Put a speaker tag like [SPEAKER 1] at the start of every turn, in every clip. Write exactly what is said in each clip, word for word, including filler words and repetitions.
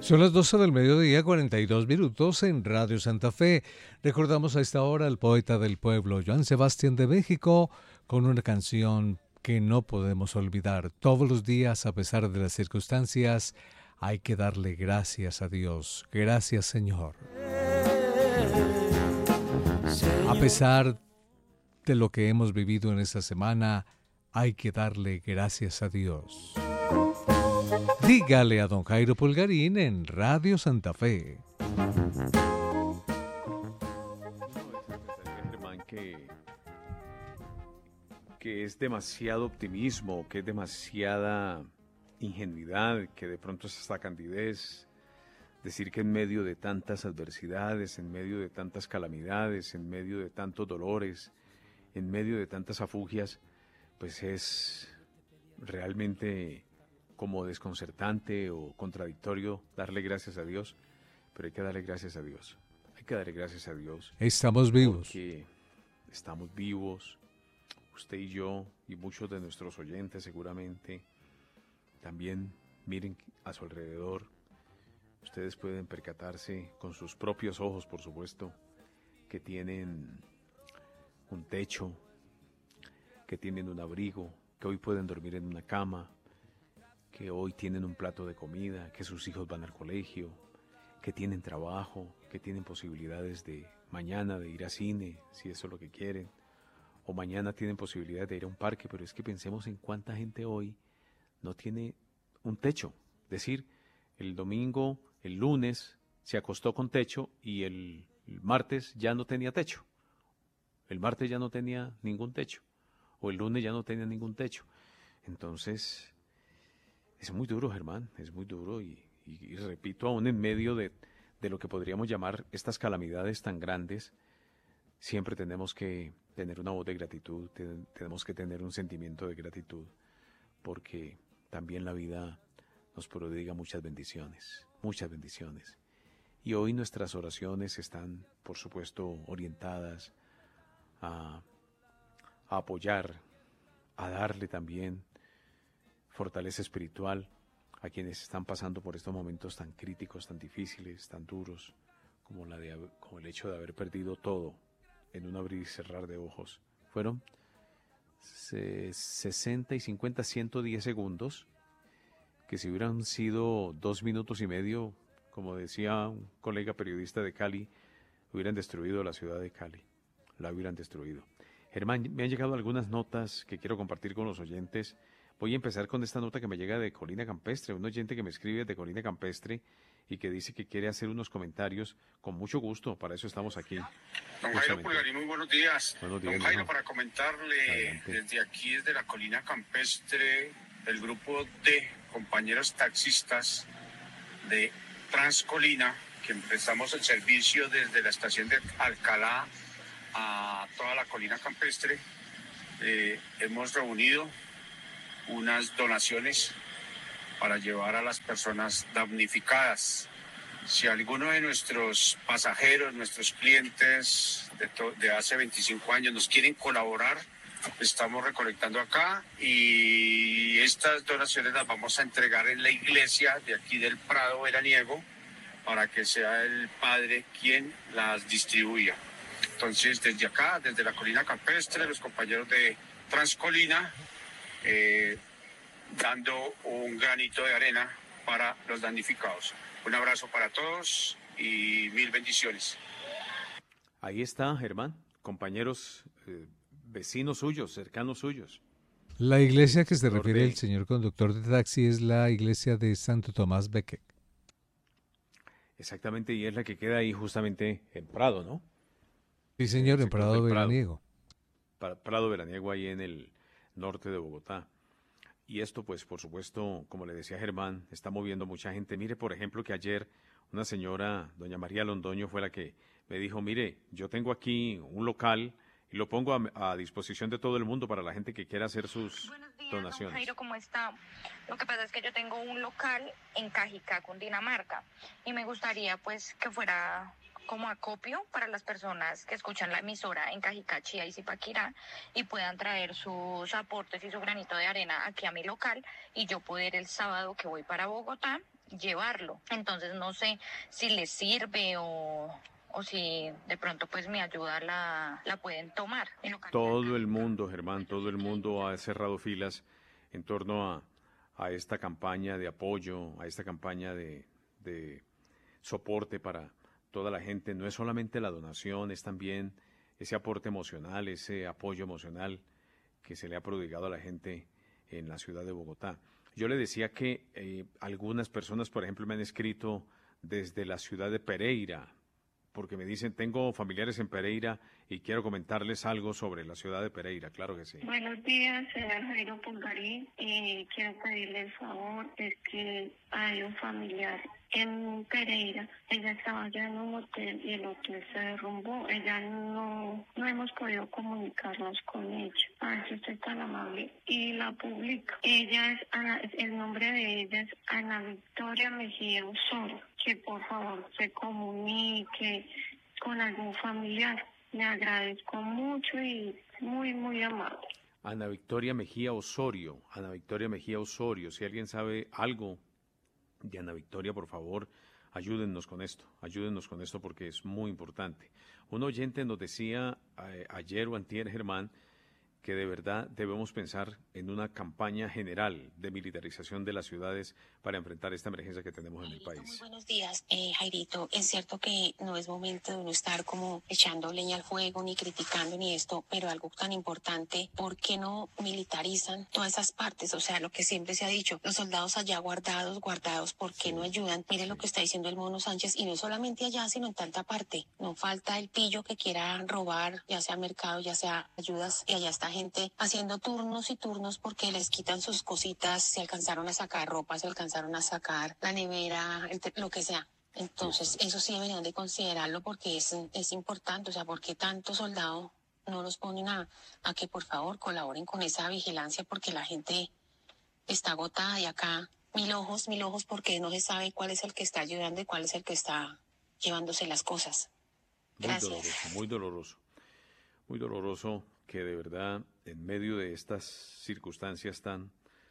[SPEAKER 1] Son las doce del mediodía, cuarenta y dos minutos en Radio Santa Fe. Recordamos a esta hora al poeta del pueblo, Joan Sebastián de México, con una canción que no podemos olvidar. Todos los días, a pesar de las circunstancias, hay que darle gracias a Dios. Gracias, Señor. A pesar de lo que hemos vivido en esta semana, hay que darle gracias a Dios. Dígale a don Jairo Pulgarín en Radio Santa Fe.
[SPEAKER 2] Que, que es demasiado optimismo, que es demasiada ingenuidad, que de pronto es hasta candidez. Decir que en medio de tantas adversidades, en medio de tantas calamidades, en medio de tantos dolores, en medio de tantas afugias, pues es realmente como desconcertante o contradictorio darle gracias a Dios, pero hay que darle gracias a Dios. Hay que darle gracias a Dios.
[SPEAKER 1] Estamos vivos.
[SPEAKER 2] Porque estamos vivos, usted y yo, y muchos de nuestros oyentes seguramente. También miren a su alrededor. Ustedes pueden percatarse con sus propios ojos, por supuesto, que tienen un techo, que tienen un abrigo, que hoy pueden dormir en una cama, que hoy tienen un plato de comida, que sus hijos van al colegio, que tienen trabajo, que tienen posibilidades de mañana de ir a cine, si eso es lo que quieren, o mañana tienen posibilidades de ir a un parque, pero es que pensemos en cuánta gente hoy no tiene un techo. Es decir, el domingo, el lunes, se acostó con techo y el, el martes ya no tenía techo. El martes ya no tenía ningún techo, o el lunes ya no tenía ningún techo. Entonces, es muy duro, Germán, es muy duro y, y, y repito, aún en medio de, de lo que podríamos llamar estas calamidades tan grandes, siempre tenemos que tener una voz de gratitud, te, tenemos que tener un sentimiento de gratitud, porque también la vida nos prodiga muchas bendiciones, muchas bendiciones. Y hoy nuestras oraciones están, por supuesto, orientadas a, a apoyar, a darle también fortaleza espiritual a quienes están pasando por estos momentos tan críticos, tan difíciles, tan duros, como, la de, como el hecho de haber perdido todo en un abrir y cerrar de ojos. Fueron sesenta y cincuenta, ciento diez segundos, que si hubieran sido dos minutos y medio, como decía un colega periodista de Cali, hubieran destruido la ciudad de Cali, la hubieran destruido. Germán, me han llegado algunas notas que quiero compartir con los oyentes. Voy a empezar con esta nota que me llega de Colina Campestre, un oyente que me escribe de Colina Campestre y que dice que quiere hacer unos comentarios. Con mucho gusto, para eso estamos aquí.
[SPEAKER 3] Don Jairo Pulgarín, muy buenos días.
[SPEAKER 2] Buenos días,
[SPEAKER 3] Don Jairo,
[SPEAKER 2] no.
[SPEAKER 3] para comentarle,
[SPEAKER 2] Adelante.
[SPEAKER 3] desde aquí, desde la Colina Campestre, el grupo de compañeros taxistas de Transcolina, que prestamos el servicio desde la estación de Alcalá a toda la Colina Campestre, eh, hemos reunido unas donaciones para llevar a las personas damnificadas. Si alguno de nuestros pasajeros, nuestros clientes de, to- de hace veinticinco años nos quieren colaborar, estamos recolectando acá y estas donaciones las vamos a entregar en la iglesia de aquí del Prado Veraniego para que sea el padre quien las distribuya. Entonces, desde acá, desde la Colina Campestre, los compañeros de Transcolina, eh, dando un granito de arena para los damnificados. Un abrazo para todos y mil bendiciones.
[SPEAKER 2] Ahí está, Germán, compañeros, eh, vecinos suyos, cercanos suyos.
[SPEAKER 1] La iglesia que se
[SPEAKER 2] Conductor
[SPEAKER 1] refiere
[SPEAKER 2] de-
[SPEAKER 1] el señor conductor de taxi es la iglesia de Santo Tomás Becket.
[SPEAKER 2] Exactamente, y es la que queda ahí justamente en Prado, ¿no?
[SPEAKER 1] Sí, señor,
[SPEAKER 2] el
[SPEAKER 1] en
[SPEAKER 2] sector
[SPEAKER 1] Prado
[SPEAKER 2] del Prado.
[SPEAKER 1] Veraniego.
[SPEAKER 2] Pa- Prado Veraniego, ahí en el norte de Bogotá. Y esto, pues, por supuesto, como le decía Germán, está moviendo mucha gente. Mire, por ejemplo, que ayer una señora, doña María Londoño, fue la que me dijo, mire, yo tengo aquí un local y lo pongo a, a disposición de todo el mundo para la gente que quiera hacer sus
[SPEAKER 4] Buenos días,
[SPEAKER 2] donaciones.
[SPEAKER 4] don Jairo, ¿cómo está? Lo que pasa es que yo tengo un local en Cajicá, Cundinamarca, y me gustaría pues que fuera como acopio para las personas que escuchan la emisora en Cajicá, Chía y Zipaquirá y puedan traer sus aportes y su granito de arena aquí a mi local y yo poder el sábado que voy para Bogotá llevarlo. Entonces no sé si les sirve o, o si de pronto pues mi ayuda la, la pueden tomar.
[SPEAKER 2] Todo el mundo, Germán, todo el mundo ha cerrado filas en torno a, a esta campaña de apoyo, a esta campaña de, de soporte para toda la gente. No es solamente la donación, es también ese aporte emocional, ese apoyo emocional que se le ha prodigado a la gente en la ciudad de Bogotá. Yo le decía que eh, algunas personas, por ejemplo, me han escrito desde la ciudad de Pereira, porque me dicen, tengo familiares en Pereira y quiero comentarles algo sobre la ciudad de Pereira. Claro que sí.
[SPEAKER 5] Buenos días, señor Jairo Pulgarín. Eh, quiero pedirle el favor, es que hay un familiar en Pereira. Ella estaba ya en un hotel y el hotel se derrumbó. Ella no, no hemos podido comunicarnos con ella. Ay, si usted es tan amable. Y la publica. Ella es, Ana, el nombre de ella es Ana Victoria Mejía Osorio. Que por favor se comunique con algún familiar. Le agradezco mucho y muy, muy amable.
[SPEAKER 2] Ana Victoria Mejía Osorio. Ana Victoria Mejía Osorio. Si alguien sabe algo de Ana Victoria, por favor, ayúdennos con esto. Ayúdennos con esto porque es muy importante. Un oyente nos decía eh, ayer o antier, Germán, que de verdad debemos pensar en una campaña general de militarización de las ciudades para enfrentar esta emergencia que tenemos en el país.
[SPEAKER 6] Muy buenos días, eh, Jairito. Es cierto que no es momento de uno estar como echando leña al fuego, ni criticando, ni esto, pero algo tan importante, ¿por qué no militarizan todas esas partes? O sea, lo que siempre se ha dicho, los soldados allá guardados, guardados, ¿por qué no ayudan? Miren lo que está diciendo el Mono Sánchez, y no solamente allá, sino en tanta parte. No falta el pillo que quiera robar, ya sea mercado, ya sea ayudas, y allá está gente haciendo turnos y turnos porque les quitan sus cositas, se alcanzaron a sacar ropa, se alcanzaron a sacar la nevera, el lo que sea. Entonces, eso sí deberían de considerarlo porque es, es importante, o sea, porque tantos soldados no los ponen a, a que por favor colaboren con esa vigilancia porque la gente está agotada y acá mil ojos, mil ojos porque no se sabe cuál es el que está ayudando y cuál es el que está llevándose las cosas. Gracias.
[SPEAKER 2] Muy doloroso, muy doloroso, muy doloroso que de verdad en medio de estas circunstancias tan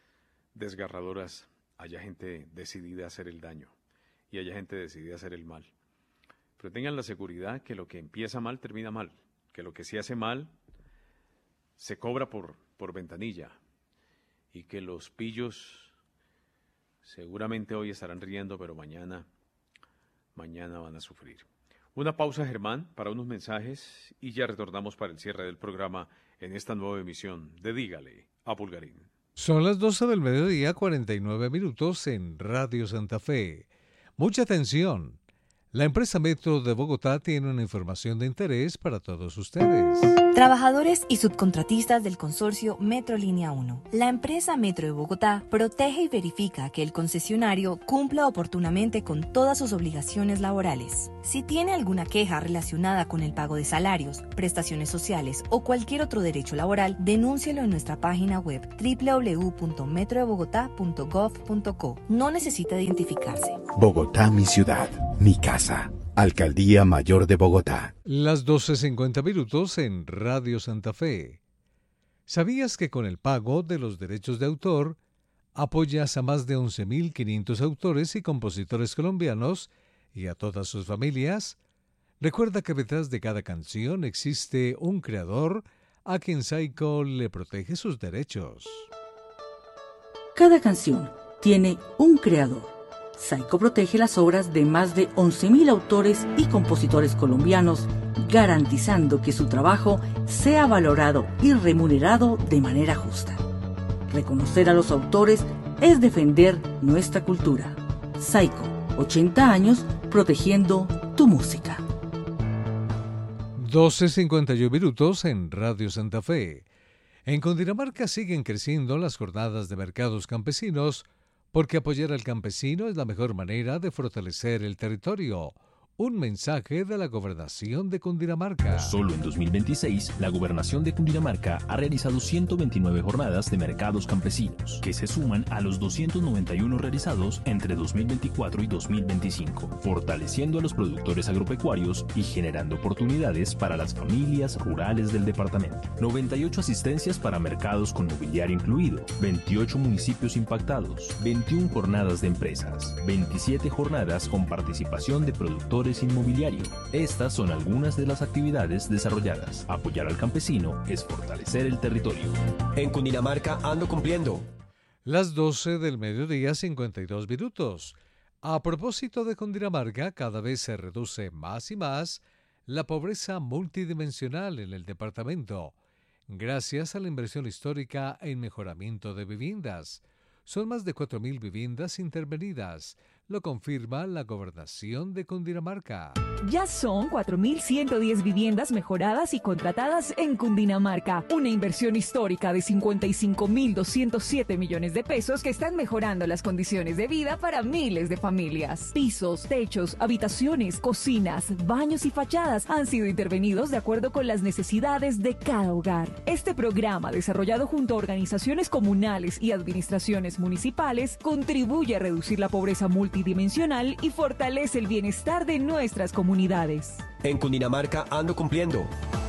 [SPEAKER 2] desgarradoras haya gente decidida a hacer el daño y haya gente decidida a hacer el mal. Pero tengan la seguridad que lo que empieza mal termina mal, que lo que se hace mal se cobra por, por ventanilla y que los pillos seguramente hoy estarán riendo, pero mañana, mañana van a sufrir. Una pausa, Germán, para unos mensajes y ya retornamos para el cierre del programa en esta nueva emisión de Dígale a Pulgarín.
[SPEAKER 1] Son las doce del mediodía, cuarenta y nueve minutos en Radio Santa Fe. Mucha atención. La empresa Metro de Bogotá tiene una información de interés para todos ustedes.
[SPEAKER 7] Trabajadores y subcontratistas del consorcio Metro Línea uno. La empresa Metro de Bogotá protege y verifica que el concesionario cumpla oportunamente con todas sus obligaciones laborales. Si tiene alguna queja relacionada con el pago de salarios, prestaciones sociales o cualquier otro derecho laboral, denúncielo en nuestra página web doble u doble u doble u punto metro de bogotá punto gov punto co. No necesita identificarse.
[SPEAKER 8] Bogotá, mi ciudad, mi casa. Alcaldía Mayor de Bogotá.
[SPEAKER 1] Las doce cincuenta minutos en Radio Santa Fe. ¿Sabías que con el pago de los derechos de autor apoyas a más de once mil quinientos autores y compositores colombianos y a todas sus familias? Recuerda que detrás de cada canción existe un creador a quien Saico le protege sus derechos.
[SPEAKER 9] Cada canción tiene un creador. Saico protege las obras de más de once mil autores y compositores colombianos, garantizando que su trabajo sea valorado y remunerado de manera justa. Reconocer a los autores es defender nuestra cultura. Saico, ochenta años protegiendo tu música.
[SPEAKER 1] doce cincuenta y uno minutos en Radio Santa Fe. En Cundinamarca siguen creciendo las jornadas de mercados campesinos porque apoyar al campesino es la mejor manera de fortalecer el territorio. Un mensaje de la Gobernación de Cundinamarca.
[SPEAKER 10] Solo en dos mil veintiséis, la Gobernación de Cundinamarca ha realizado ciento veintinueve jornadas de mercados campesinos, que se suman a los doscientos noventa y uno realizados entre dos mil veinticuatro y dos mil veinticinco, fortaleciendo a los productores agropecuarios y generando oportunidades para las familias rurales del departamento. noventa y ocho asistencias para mercados con mobiliario incluido, veintiocho municipios impactados, veintiuna jornadas de empresas, veintisiete jornadas con participación de productores inmobiliario. Estas son algunas de las actividades desarrolladas. Apoyar al campesino es fortalecer el territorio.
[SPEAKER 11] En Cundinamarca ando cumpliendo.
[SPEAKER 1] Las doce del mediodía, cincuenta y dos minutos. A propósito de Cundinamarca, cada vez se reduce más y más la pobreza multidimensional en el departamento, gracias a la inversión histórica en mejoramiento de viviendas. Son más de cuatro mil viviendas intervenidas, lo confirma la Gobernación de Cundinamarca.
[SPEAKER 12] Ya son cuatro mil ciento diez viviendas mejoradas y contratadas en Cundinamarca, una inversión histórica de cincuenta y cinco mil doscientos siete millones de pesos que están mejorando las condiciones de vida para miles de familias. Pisos, techos, habitaciones, cocinas, baños y fachadas han sido intervenidos de acuerdo con las necesidades de cada hogar. Este programa, desarrollado junto a organizaciones comunales y administraciones municipales, contribuye a reducir la pobreza multidimensional y fortalece el bienestar de nuestras comunidades.
[SPEAKER 11] En Cundinamarca ando cumpliendo.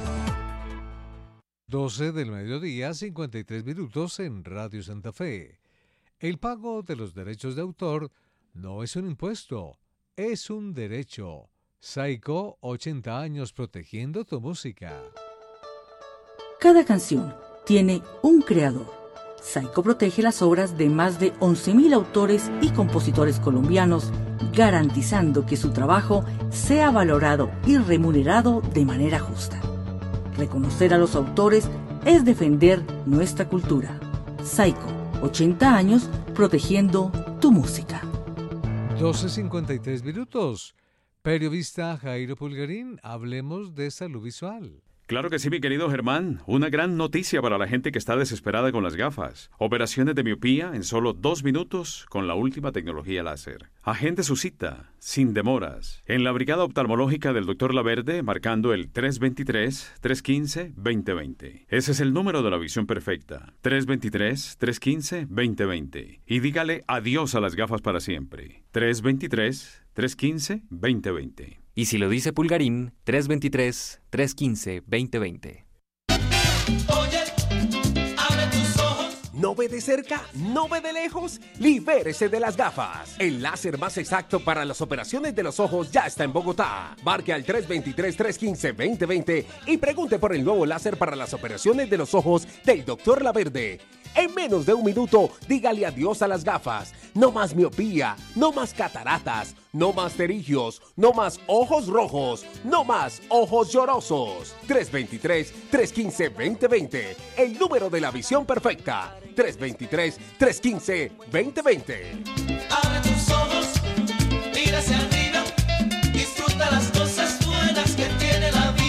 [SPEAKER 1] doce del mediodía, cincuenta y tres minutos en Radio Santa Fe. El pago de los derechos de autor no es un impuesto, es un derecho. Saico, ochenta años protegiendo tu música.
[SPEAKER 9] Cada canción tiene un creador. Saico protege las obras de más de once mil autores y compositores colombianos, garantizando que su trabajo sea valorado y remunerado de manera justa. Reconocer a los autores es defender nuestra cultura. Saico, ochenta años protegiendo tu música.
[SPEAKER 1] doce cincuenta y tres minutos. Periodista Jairo Pulgarín, hablemos de salud visual.
[SPEAKER 2] Claro que sí, mi querido Germán. Una gran noticia para la gente que está desesperada con las gafas. Operaciones de miopía en solo dos minutos con la última tecnología láser. Agende su cita, sin demoras, en la Brigada Oftalmológica del doctor Laverde, marcando el tres veintitrés, tres quince, veinte veinte. Ese es el número de la visión perfecta. tres veintitrés, tres quince, veinte veinte. Y dígale adiós a las gafas para siempre. tres veintitrés, tres quince, veinte veinte.
[SPEAKER 13] Y si lo dice Pulgarín, tres veintitrés, tres quince, veinte veinte.
[SPEAKER 14] Oye, abre tus ojos.
[SPEAKER 11] ¿No ve de cerca? ¿No ve de lejos? Libérese de las gafas. El láser más exacto para las operaciones de los ojos ya está en Bogotá. Marque al tres veintitrés, tres quince, veinte veinte y pregunte por el nuevo láser para las operaciones de los ojos del doctor Laverde. En menos de un minuto, dígale adiós a las gafas. No más miopía, no más cataratas, no más pterigios, no más ojos rojos, no más ojos llorosos. tres veintitrés, tres quince, veinte veinte. El número de la visión perfecta. tres veintitrés, tres quince, veinte veinte.
[SPEAKER 14] Abre tus ojos, mira hacia arriba, disfruta las cosas buenas que tiene la vida.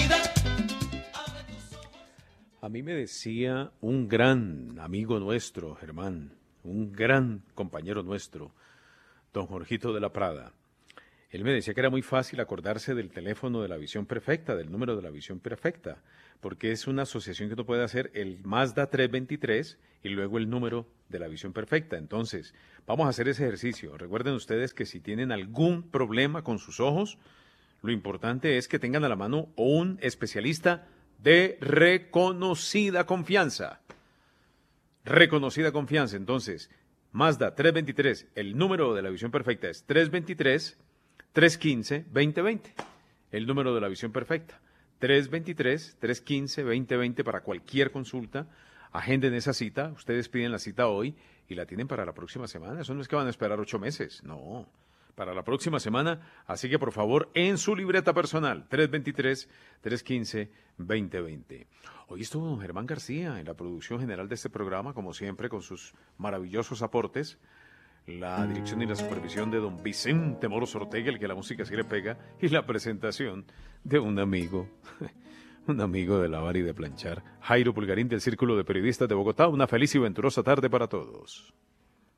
[SPEAKER 2] A mí me decía un gran amigo nuestro, Germán, un gran compañero nuestro, don Jorgito de la Prada. Él me decía que era muy fácil acordarse del teléfono de la visión perfecta, del número de la visión perfecta, porque es una asociación que uno puede hacer el Mazda tres veintitrés y luego el número de la visión perfecta. Entonces, vamos a hacer ese ejercicio. Recuerden ustedes que si tienen algún problema con sus ojos, lo importante es que tengan a la mano un especialista de reconocida confianza. Reconocida confianza. Entonces, Mazda tres veintitrés, el número de la visión perfecta es tres veintitrés, tres quince, veinte veinte. El número de la visión perfecta. tres veintitrés, tres quince, veinte veinte para cualquier consulta. Agenden esa cita. Ustedes piden la cita hoy y la tienen para la próxima semana. Eso no es que van a esperar ocho meses. No. Para la próxima semana, así que por favor, en su libreta personal, tres veintitrés, tres quince, veinte veinte. Hoy estuvo don Germán García en la producción general de este programa, como siempre, con sus maravillosos aportes, la dirección y la supervisión de don Vicente Moros Ortega, el que la música sí le pega, y la presentación de un amigo, un amigo de lavar y de planchar, Jairo Pulgarín del Círculo de Periodistas de Bogotá. Una feliz y venturosa tarde para todos.